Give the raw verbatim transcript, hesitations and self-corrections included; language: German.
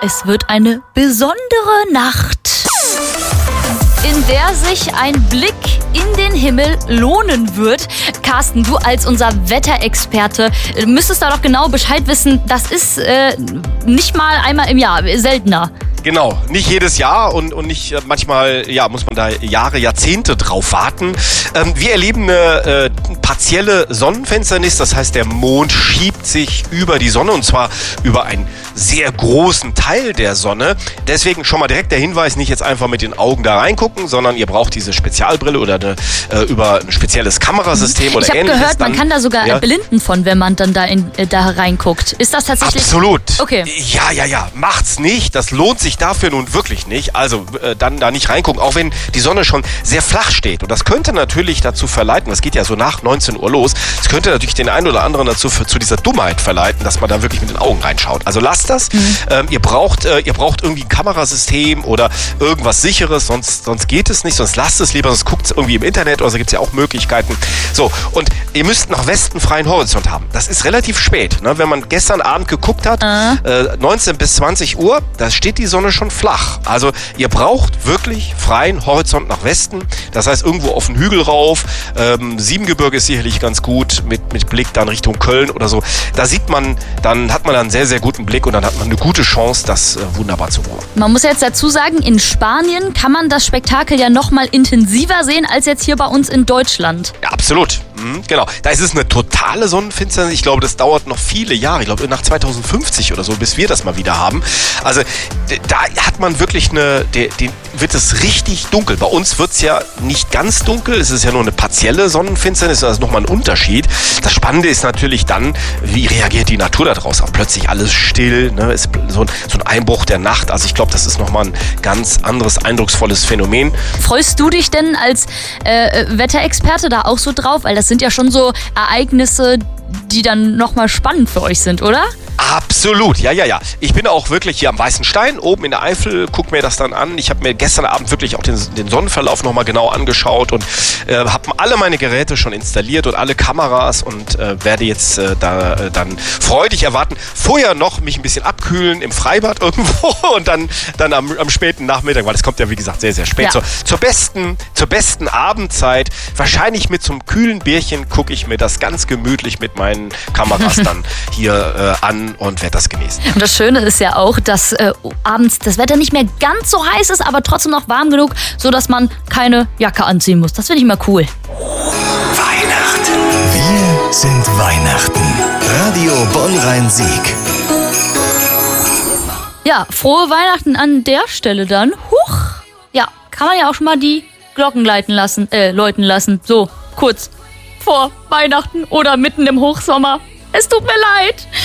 Es wird eine besondere Nacht, in der sich ein Blick in den Himmel lohnen wird. Carsten, du als unser Wetterexperte müsstest da doch genau Bescheid wissen. Das ist äh, nicht mal einmal im Jahr, seltener. Genau, nicht jedes Jahr und, und nicht manchmal ja, muss man da Jahre, Jahrzehnte drauf warten. Ähm, wir erleben eine äh, partielle Sonnenfinsternis, das heißt, der Mond schiebt sich über die Sonne und zwar über einen sehr großen Teil der Sonne. Deswegen schon mal direkt der Hinweis, nicht jetzt einfach mit den Augen da reingucken, sondern ihr braucht diese Spezialbrille oder eine, äh, über ein spezielles Kamerasystem mhm. oder ich ähnliches. Ich habe gehört, man kann da sogar ja? blinden von, wenn man dann da, in, äh, da reinguckt. Ist das tatsächlich? Absolut. Okay. Ja, ja, ja. Macht's nicht. Das lohnt sich dafür nun wirklich nicht. Also äh, dann da nicht reingucken, auch wenn die Sonne schon sehr flach steht. Und das könnte natürlich dazu verleiten, das geht ja so nach neunzehn Uhr los, es könnte natürlich den einen oder anderen dazu für, zu dieser Dummheit verleiten, dass man da wirklich mit den Augen reinschaut. Also lasst das. Mhm. Ähm, ihr braucht äh, ihr braucht irgendwie ein Kamerasystem oder irgendwas Sicheres, sonst, sonst geht es nicht. Sonst lasst es lieber, sonst guckt es irgendwie im Internet oder so gibt es ja auch Möglichkeiten. So, und ihr müsst nach Westen freien Horizont haben. Das ist relativ spät. Ne? Wenn man gestern Abend geguckt hat, mhm. äh, neunzehn bis zwanzig Uhr, da steht die Sonne schon flach. Also ihr braucht wirklich freien Horizont nach Westen. Das heißt irgendwo auf den Hügel rauf. Ähm, Siebengebirge ist sicherlich ganz gut mit, mit Blick dann Richtung Köln oder so. Da sieht man, dann hat man dann einen sehr, sehr guten Blick und dann hat man eine gute Chance, das äh, wunderbar zu beobachten. Man muss jetzt dazu sagen, in Spanien kann man das Spektakel ja noch mal intensiver sehen als jetzt hier bei uns in Deutschland. Ja, absolut. Mhm, genau. Da ist es eine totale Sonnenfinsternis. Ich glaube, das dauert noch viele Jahre. Ich glaube, nach zweitausendfünfzig oder so, bis wir das mal wieder haben. Also da hat man wirklich eine, der, den, wird es richtig dunkel. Bei uns wird es ja nicht ganz dunkel. Es ist ja nur eine partielle Sonnenfinsternis. Das ist nochmal ein Unterschied. Das Spannende ist natürlich dann, wie reagiert die Natur da draußen? Plötzlich alles still, ne? Ist so ein, so ein Einbruch der Nacht. Also ich glaube, das ist nochmal ein ganz anderes, eindrucksvolles Phänomen. Freust du dich denn als äh, Wetterexperte da auch so drauf? Weil das sind ja schon so Ereignisse, die dann nochmal spannend für euch sind, oder? Absolut, ja, ja, ja. Ich bin auch wirklich hier am Weißen Stein, oben in der Eifel, guck mir das dann an. Ich habe mir gestern Abend wirklich auch den, den Sonnenverlauf nochmal genau angeschaut und äh, habe alle meine Geräte schon installiert und alle Kameras und äh, werde jetzt äh, da äh, dann freudig erwarten. Vorher noch mich ein bisschen abkühlen im Freibad irgendwo und dann, dann am, am späten Nachmittag, weil es kommt ja wie gesagt sehr, sehr spät, ja. zur, zur, besten, zur besten Abendzeit. Wahrscheinlich mit so einem kühlen Bierchen gucke ich mir das ganz gemütlich mit meinen Kameras dann hier äh, an und werde das genießen. Und das Schöne ist ja auch, dass äh, abends das Wetter nicht mehr ganz so heiß ist, aber trotzdem noch warm genug, sodass man keine Jacke anziehen muss. Das finde ich mal cool. Weihnachten. Wir sind Weihnachten. Radio Bonn-Rhein-Sieg. Ja, frohe Weihnachten an der Stelle dann. Huch! Ja, kann man ja auch schon mal die Glocken leiten lassen, äh, läuten lassen. So, kurz vor Weihnachten oder mitten im Hochsommer. Es tut mir leid.